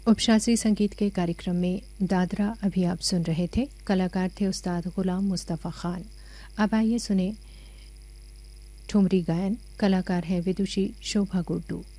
उपशास्त्रीय संगीत के कार्यक्रम में दादरा अभी आप सुन रहे थे। कलाकार थे उस्ताद गुलाम मुस्तफ़ा खान। अब आइए सुने ठुमरी गायन। कलाकार है विदुषी शोभा गुड्डू।